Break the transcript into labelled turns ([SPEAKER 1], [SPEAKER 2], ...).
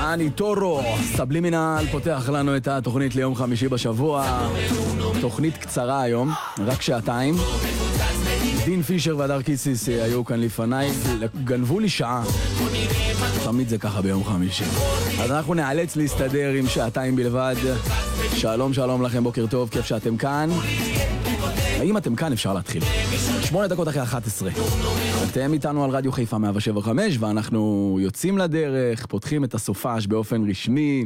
[SPEAKER 1] דני טורו, סבלימינל, פותח לנו את התוכנית ליום חמישי בשבוע. תוכנית קצרה היום, רק שעתיים. דין פישר והדר קיסיס היו כאן לפניי, גנבו לי שעה. תמיד זה ככה ביום חמישי. אז אנחנו נאלץ להסתדר עם שעתיים בלבד. שלום שלום לכם, בוקר טוב, כיף שאתם כאן. האם אתם כאן? אפשר להתחיל. 8 דקות אחרי 11. אתם איתנו על רדיו חיפה 107.5, ואנחנו יוצאים לדרך, פותחים את הסופש באופן רשמי.